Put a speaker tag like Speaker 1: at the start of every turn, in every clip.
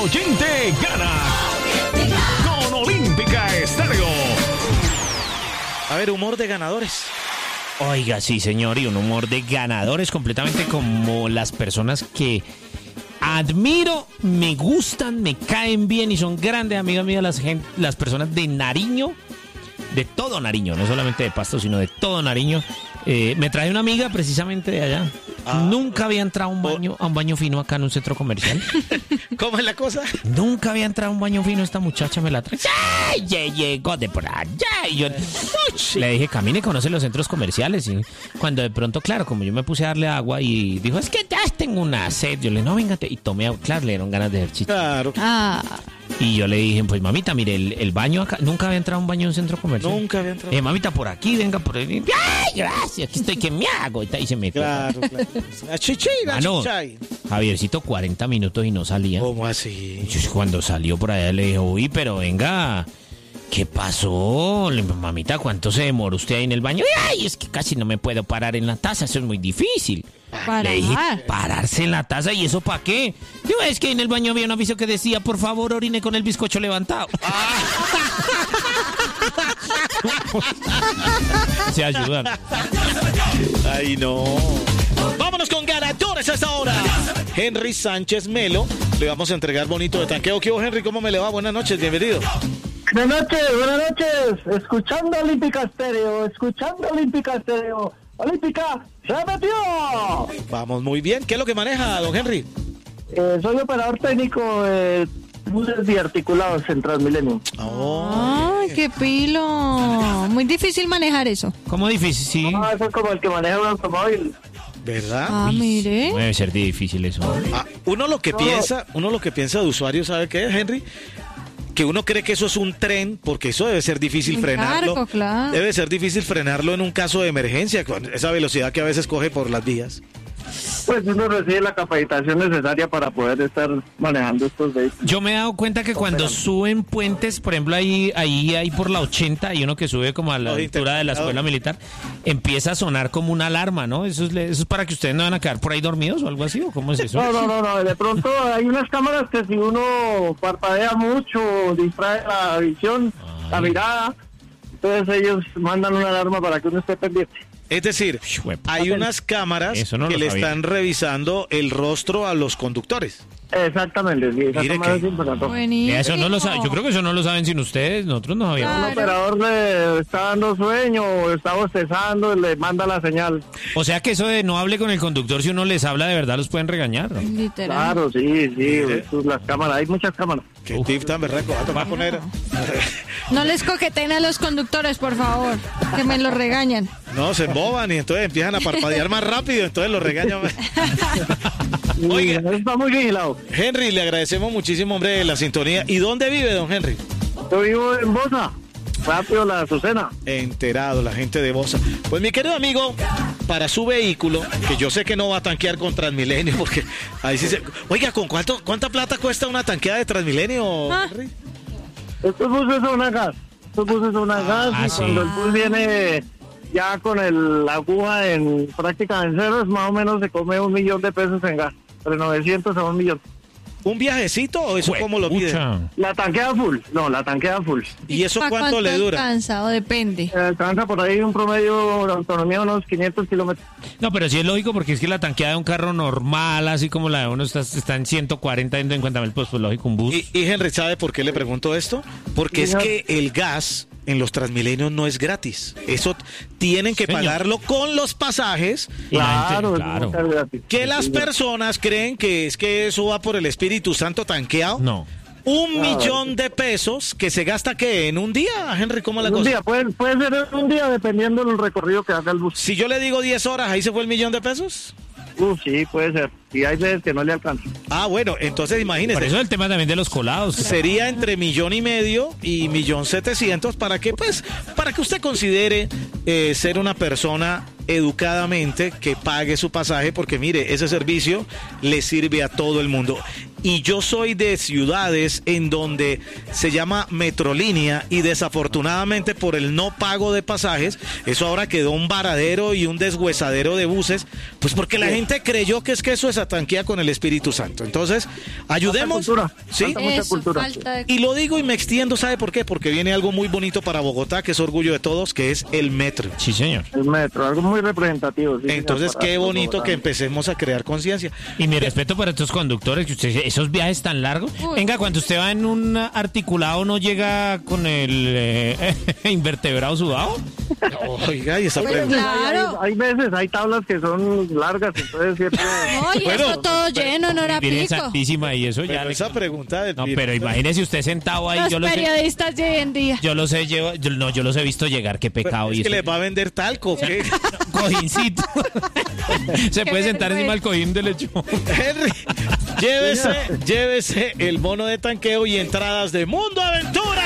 Speaker 1: oyente gana con Olímpica Estéreo.
Speaker 2: A ver, humor de ganadores.
Speaker 3: Oiga, sí, señor, y un humor de ganadores completamente como las personas que admiro, me gustan, me caen bien y son grandes amigas mías, las personas de Nariño, de todo Nariño, no solamente de Pasto, sino de todo Nariño. Me trae una amiga precisamente de allá. Nunca había entrado a un baño fino acá en un centro comercial.
Speaker 2: ¿Cómo es la cosa?
Speaker 3: Nunca había entrado a un baño fino, esta muchacha me la trae. ¡Ay, llegó de por allá! Y yo le dije, camine y conoce los centros comerciales. Y cuando de pronto, claro, como yo me puse a darle agua y dijo, es que ya tengo una sed. Yo le dije, no, véngate. Y tomé agua. Claro, le dieron ganas de hacer chiste.
Speaker 2: Claro.
Speaker 3: Y yo le dije, pues mamita, mire, el baño acá. Nunca había entrado a un baño en un centro comercial.
Speaker 2: Nunca había entrado.
Speaker 3: Mamita, por aquí, venga por ahí. ¡Ay, gracias! Aquí estoy, que me hago. Y se metió.
Speaker 2: Claro.
Speaker 3: Javiercito, 40 minutos y no salía.
Speaker 2: ¿Cómo así?
Speaker 3: Y cuando salió por allá le dije, uy, pero venga, ¿qué pasó? Mamita, ¿cuánto se demoró usted ahí en el baño? Ay, es que casi no me puedo parar en la taza, eso es muy difícil. Le dije, pararse en la taza, ¿y eso para qué? Yo, es que en el baño había un aviso que decía, por favor, orine con el bizcocho levantado. Se ayudan.
Speaker 2: Ay, no. Vámonos con ganadores a esta hora. Henry Sánchez Melo. Le vamos a entregar bonito de tanqueo. ¿Qué hubo, Henry? ¿Cómo me le va? Buenas noches, bienvenido.
Speaker 4: Buenas noches. Escuchando Olímpica Estéreo. Olímpica se metió.
Speaker 2: Vamos muy bien. ¿Qué es lo que maneja, don Henry?
Speaker 4: Soy operador técnico de buses biarticulados en Transmilenio.
Speaker 5: ¡Ay, qué pilo! Muy difícil manejar eso.
Speaker 3: ¿Cómo difícil? Sí.
Speaker 4: Eso es como el que maneja un automóvil.
Speaker 2: ¿Verdad?
Speaker 5: Mire.
Speaker 3: Debe ser difícil eso.
Speaker 2: Uno lo que piensa de usuario, ¿sabe qué es, Henry? Que uno cree que eso es un tren, porque eso debe ser difícil frenarlo.
Speaker 5: Cargo, claro.
Speaker 2: Debe ser difícil frenarlo en un caso de emergencia, con esa velocidad que a veces coge por las vías.
Speaker 4: Pues uno recibe la capacitación necesaria para poder estar manejando estos vehículos.
Speaker 3: Yo me he dado cuenta que cuando suben puentes, por ejemplo, ahí por la 80, hay uno que sube como a la altura de la escuela militar, empieza a sonar como una alarma, ¿no? ¿Eso es para que ustedes no van a quedar por ahí dormidos o algo así? ¿O cómo es eso?
Speaker 4: No. De pronto hay unas cámaras que si uno parpadea mucho, distrae la visión, la mirada, entonces ellos mandan una alarma para que uno esté pendiente.
Speaker 2: Es decir, hay unas cámaras que le están revisando el rostro a los conductores.
Speaker 4: Exactamente, sí.
Speaker 2: Mire que...
Speaker 5: Buenísimo.
Speaker 3: Eso no lo saben. Yo creo que eso no lo saben sin ustedes. Nosotros no sabíamos.
Speaker 4: Un operador le está dando sueño o está bostezando y le manda la señal.
Speaker 3: O sea que eso de no hable con el conductor, si uno les habla de verdad, los pueden regañar, ¿no?
Speaker 5: Literal.
Speaker 4: Claro, sí. Las cámaras, hay muchas cámaras.
Speaker 2: Qué tip tan berraco. Va a poner...
Speaker 5: No les coqueten a los conductores, por favor, que me lo regañan.
Speaker 2: No, se emboban y entonces empiezan a parpadear más rápido, entonces los regañan.
Speaker 4: Oiga, está muy vigilado.
Speaker 2: Henry, le agradecemos muchísimo, hombre, la sintonía. ¿Y dónde vive, don Henry?
Speaker 4: Yo vivo en Bosa, rápido la Azucena.
Speaker 2: Enterado, la gente de Bosa. Pues mi querido amigo, para su vehículo, que yo sé que no va a tanquear con Transmilenio, porque ahí sí se... Oiga, ¿cuánta plata cuesta una tanqueada de Transmilenio, Henry?
Speaker 4: Estos buses son a gas. Y
Speaker 3: sí.
Speaker 4: cuando el bus viene ya con la aguja en práctica en ceros, más o menos se come $1,000,000 en gas. Entre 900 a 1,000,000.
Speaker 2: ¿Un viajecito o eso cómo lo mide?
Speaker 4: La tanquea full.
Speaker 2: ¿Y eso cuánto le dura?
Speaker 5: Cansado, depende.
Speaker 4: Alcanza por ahí un promedio de autonomía de unos 500 kilómetros.
Speaker 3: No, pero sí es lógico porque es que la tanqueada de un carro normal, así como la de uno está en 140, en 50.000, pues lógico, un bus.
Speaker 2: Y Henry, ¿sabe por qué le pregunto esto? Porque es que el gas en los Transmilenios no es gratis. Eso tienen que pagarlo con los pasajes.
Speaker 4: Claro.
Speaker 2: Que las personas creen que es que eso va por el Espíritu Santo tanqueado.
Speaker 3: No.
Speaker 2: $1,000,000 que se gasta, ¿qué? ¿En un día, Henry? ¿Cómo la cosa?
Speaker 4: Un día, puede ser en un día dependiendo del recorrido que haga el bus.
Speaker 2: Si yo le digo 10 horas, ¿ahí se fue $1,000,000?
Speaker 4: Sí, puede ser. Y hay veces que no le alcanza.
Speaker 2: Ah, bueno, entonces imagínese.
Speaker 3: Por eso el tema también de los colados.
Speaker 2: Sería entre $1,500,000 y $1,700,000 para que usted considere ser una persona educadamente que pague su pasaje, porque mire, ese servicio le sirve a todo el mundo. y yo soy de ciudades en donde se llama Metrolínea y desafortunadamente por el no pago de pasajes, eso ahora quedó un varadero y un deshuesadero de buses, pues porque la gente creyó que es que eso es atanquía con el Espíritu Santo. Entonces, ayudemos. ¿Sí?
Speaker 4: Falta mucha cultura.
Speaker 2: Y lo digo y me extiendo, ¿sabe por qué? Porque viene algo muy bonito para Bogotá, que es orgullo de todos, que es el metro.
Speaker 3: Sí, señor.
Speaker 4: El metro, algo muy representativo. Sí,
Speaker 2: Entonces,
Speaker 4: para
Speaker 2: qué
Speaker 4: los
Speaker 2: bonito que
Speaker 4: bogotanos.
Speaker 2: empecemos a crear conciencia.
Speaker 3: Y mi respeto para estos conductores, que usted, esos viajes tan largos.
Speaker 5: Uy.
Speaker 3: Venga, cuando usted va en un articulado, ¿no llega con el invertebrado sudado?
Speaker 2: Oiga, y esa
Speaker 5: Pues
Speaker 2: pregunta.
Speaker 5: claro.
Speaker 4: Hay veces, hay tablas que son largas, entonces siempre...
Speaker 5: No, y
Speaker 2: Bueno,
Speaker 5: esto todo lleno en hora
Speaker 3: Virgen
Speaker 5: pico.
Speaker 3: Santísima y eso ya.
Speaker 2: Pero esa pregunta de
Speaker 3: No, pero imagínese usted sentado ahí,
Speaker 5: Los
Speaker 3: yo los he,
Speaker 5: periodistas de hoy en día.
Speaker 3: yo los he yo los he visto llegar, qué pecado.
Speaker 2: es
Speaker 3: y
Speaker 2: que
Speaker 3: eso.
Speaker 2: les va a vender talco, ¿qué?
Speaker 3: Cojincito. Se puede sentar encima del cojín del lecho.
Speaker 2: Henry, llévese el bono de tanqueo y entradas de Mundo Aventura.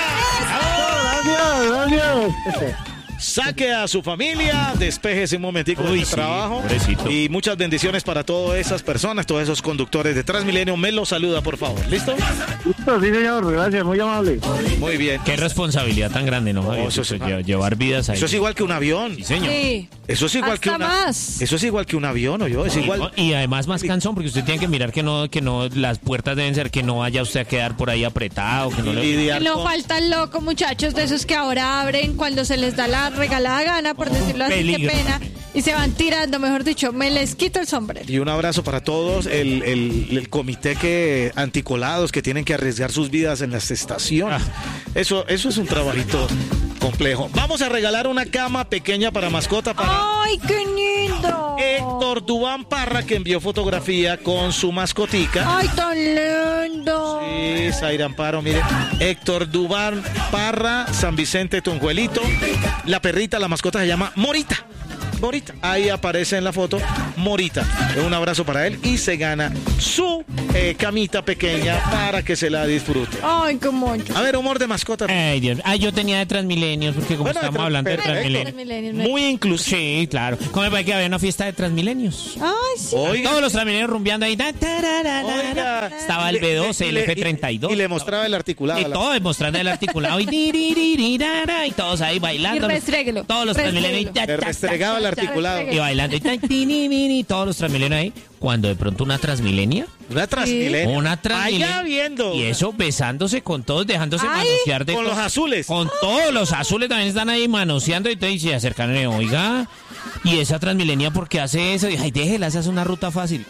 Speaker 4: Gracias.
Speaker 2: Saque a su familia, despéjese un momentico de
Speaker 3: Uy,
Speaker 2: este
Speaker 3: sí,
Speaker 2: trabajo.
Speaker 3: pobrecito.
Speaker 2: Y muchas bendiciones para todas esas personas, todos esos conductores de Transmilenio. Me los saluda, por favor. ¿Listo?
Speaker 4: Listo, sí, señor, gracias, muy amable.
Speaker 2: Muy bien.
Speaker 3: Qué responsabilidad tan grande, ¿no, Javier?
Speaker 2: eso sí.
Speaker 3: Llevar vidas ahí.
Speaker 2: Eso es igual que un avión.
Speaker 3: Sí, señor.
Speaker 5: Sí.
Speaker 2: Eso es igual
Speaker 5: Hasta
Speaker 2: que una.
Speaker 5: más.
Speaker 2: Eso es igual que un avión, ¿o yo? Es igual.
Speaker 3: Y además más cansón, porque usted tiene que mirar que no, las puertas deben ser que no vaya usted a quedar por ahí apretado, que no le...
Speaker 2: lidiar
Speaker 5: Y no
Speaker 2: con-
Speaker 5: falta el loco, muchachos, de esos que ahora abren cuando se les da la regalada gana, por decirlo así,
Speaker 3: peligro.
Speaker 5: qué pena, y se van tirando, mejor dicho, me les quito el sombrero.
Speaker 2: Y un abrazo para todos, el comité que anticolados que tienen que arriesgar sus vidas en las estaciones. Eso es un trabajito complejo. Vamos a regalar una cama pequeña para mascota para
Speaker 5: ¡Ay, qué lindo!
Speaker 2: Héctor Dubán Parra, que envió fotografía con su mascotica.
Speaker 5: ¡Ay, tan lindo!
Speaker 2: Sí, Zaira Amparo, mire. Héctor Dubán Parra, San Vicente Tunjuelito. La perrita, la mascota se llama Morita. Morita. Ahí aparece en la foto Morita. Un abrazo para él y se gana su camita pequeña para que se la disfrute.
Speaker 5: ¡Ay, qué mono!
Speaker 2: A ver, humor de mascota.
Speaker 3: Ay, Dios. Yo tenía de Transmilenios, porque como
Speaker 2: Bueno,
Speaker 3: estamos hablando de
Speaker 2: perfecto.
Speaker 3: Transmilenios.
Speaker 2: Muy inclusivo.
Speaker 3: Sí, claro. ¿Cómo me parece que había una fiesta de Transmilenios?
Speaker 5: ¡Ay, sí!
Speaker 2: Oiga,
Speaker 3: Todos los Transmilenios rumbeando ahí.
Speaker 2: oiga.
Speaker 3: Estaba el B12, el F32.
Speaker 2: Y le mostraba el articulado.
Speaker 3: Y todos mostrando el articulado y todos ahí bailando.
Speaker 5: Y restréguelo,
Speaker 3: Todos los Transmilenios.
Speaker 2: Le restregaba el articulado.
Speaker 3: Y bailando. Y todos los Transmilenios ahí. Cuando de pronto una Transmilenio.
Speaker 2: Una Transmilenio.
Speaker 3: Una Transmilenio.
Speaker 2: Vaya viendo.
Speaker 3: Y eso besándose con todos, dejándose
Speaker 5: Ay,
Speaker 3: manosear de
Speaker 2: con
Speaker 3: todos.
Speaker 2: los azules.
Speaker 3: Con todos los azules también están ahí manoseando y todo, y se acercan, oiga, y esa Transmilenia, ¿por qué hace eso? Y, ay, déjela, esa es una ruta fácil.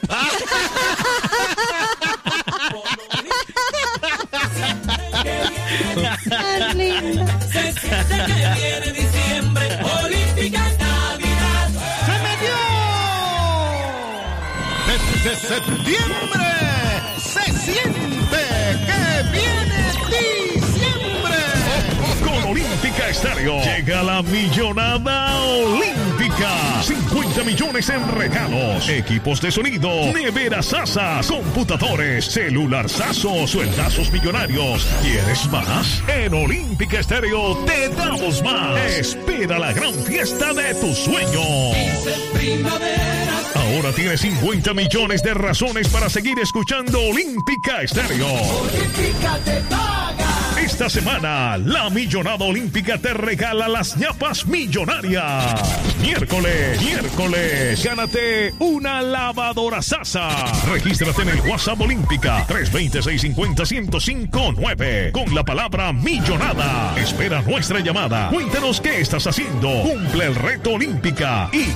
Speaker 5: ¡Tan lindo!
Speaker 1: Desde septiembre se siente que viene diciembre. Con Olímpica Estéreo llega la millonada olímpica. 50 millones en regalos, equipos de sonido, neveras Sasas, computadores, celular Saso, sueldazos millonarios. ¿Quieres más? En Olímpica Estéreo te damos más. Espera la gran fiesta de tus sueños. Ahora tienes 50 millones de razones para seguir escuchando Olímpica Estéreo. Esta semana, la Millonada Olímpica te regala las ñapas millonarias. Miércoles, gánate una lavadora Sasa. Regístrate en el WhatsApp Olímpica 320-650-1059 con la palabra millonada. Espera nuestra llamada. Cuéntanos qué estás haciendo. Cumple el reto Olímpica y